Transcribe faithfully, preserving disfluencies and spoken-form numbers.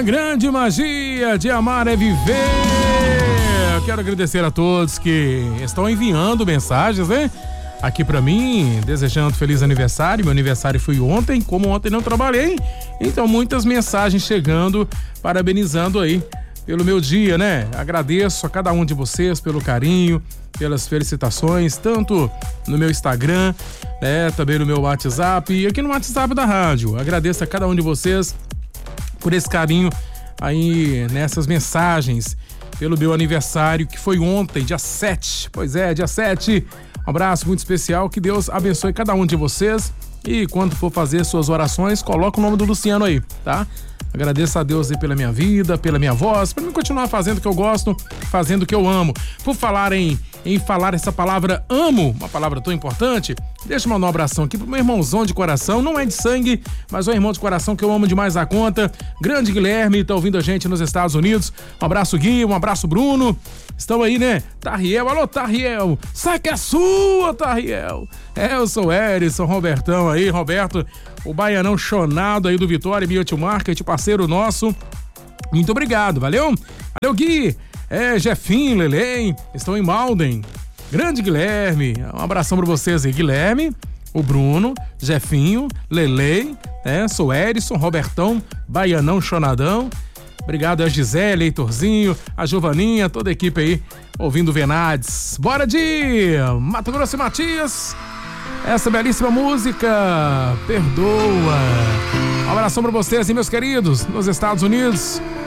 grande magia de amar é viver. Eu quero agradecer a todos que estão enviando mensagens, né? Aqui pra mim, desejando feliz aniversário. Meu aniversário foi ontem, como ontem não trabalhei, então muitas mensagens chegando, parabenizando aí pelo meu dia, né? Agradeço a cada um de vocês pelo carinho, pelas felicitações, tanto no meu Instagram, né? Também no meu WhatsApp e aqui no WhatsApp da rádio. Agradeço a cada um de vocês por esse carinho aí nessas mensagens, pelo meu aniversário, que foi ontem, dia sete. Pois é, dia sete. Um abraço muito especial, que Deus abençoe cada um de vocês. E quando for fazer suas orações, coloca o nome do Luciano aí, tá? Agradeço a Deus aí pela minha vida, pela minha voz, para mim continuar fazendo o que eu gosto, fazendo o que eu amo. Por falar em, em falar essa palavra amo, uma palavra tão importante, deixa eu mandar um abração aqui pro meu irmãozão de coração, não é de sangue, mas é um irmão de coração que eu amo demais a conta. Grande Guilherme, tá ouvindo a gente nos Estados Unidos. Um abraço, Gui, um abraço, Bruno. Estão aí, né? Tarriel, alô, Tarriel. Sai que é sua, Tarriel. É, eu sou o Erison, Robertão aí, Roberto, o baianão chonado aí do Vitória Beauty Market, parceiro nosso. Muito obrigado, valeu? Valeu, Gui. É, Jefinho, Lelém, estão em Malden. Grande Guilherme, um abração pra vocês aí, Guilherme, o Bruno, Jefinho, Lelém, né? Sou Erison, Robertão, baianão chonadão. Obrigado a Gisele, Heitorzinho, a Giovaninha, toda a equipe aí ouvindo Venades. Bora de Mato Grosso e Matias. Essa belíssima música, Perdoa. Um abração pra vocês, hein, meus queridos, nos Estados Unidos.